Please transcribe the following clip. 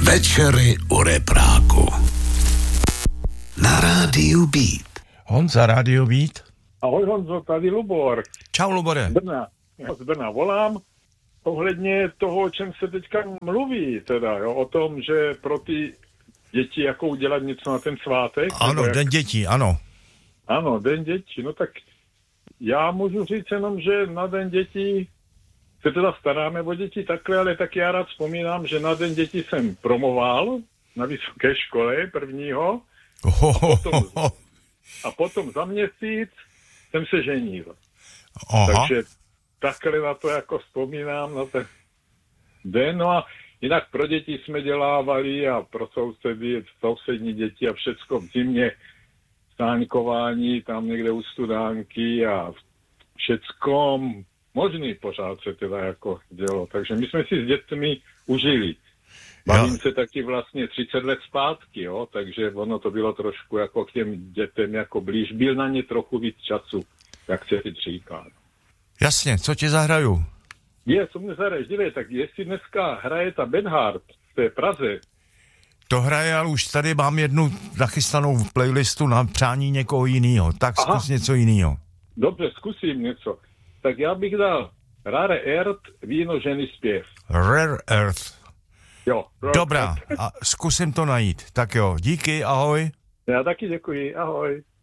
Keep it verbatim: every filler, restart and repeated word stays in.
Večery u repráku. Na rádiu Beat. Honza, rádio Beat. Ahoj Honzo, tady Lubor. Čau Lubore. Z Brna. Z Brna volám ohledně toho, o čem se teďka mluví, teda, jo, o tom, že pro ty děti jako udělat něco na ten svátek. Ano, jak... den dětí, ano. Ano, den dětí, no tak já můžu říct jenom, že na den dětí se teda staráme o děti takhle, ale tak já rád vzpomínám, že na den dětí jsem promoval na vysoké škole prvního a potom, a potom za měsíc jsem se ženil. Aha. Takže takhle na to jako vzpomínám na ten den. No a jinak pro děti jsme dělávali a pro sousedy, sousední děti a všecko v zimě stáňkování tam někde u studánky a všecko možný pořád se teda jako dělo. Takže my jsme si s dětmi užili. Bavím se taky vlastně třicet let zpátky, jo, takže ono to bylo trošku jako k těm dětem jako blíž. Byl na ně trochu víc času, jak se teď říká. Jasně, co ti zahraju? Je, co mě zahraješ, dívej, tak jestli dneska hraje ta Benhard v té Praze. To hraje, ale už tady mám jednu nachystanou v playlistu na přání někoho jiného. Tak Aha. Zkus něco jiného. Dobře, zkusím něco. Tak já bych dal Rare Earth, víno, ženy, zpěv. Rare Earth. Jo. Rare Dobrá, Earth. a zkusím to najít. Tak jo, díky, ahoj. Já taky děkuji, ahoj.